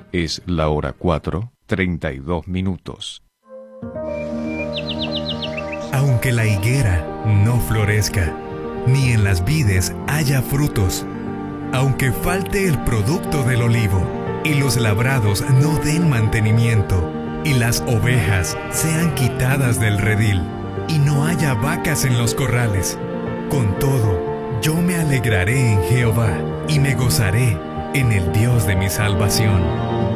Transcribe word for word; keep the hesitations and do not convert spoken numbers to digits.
Es la hora cuatro, treinta y dos minutos. Aunque la higuera no florezca, ni en las vides haya frutos, aunque falte el producto del olivo, y los labrados no den mantenimiento, y las ovejas sean quitadas del redil, y no haya vacas en los corrales, con todo, yo me alegraré en Jehová, y me gozaré en el Dios de mi salvación.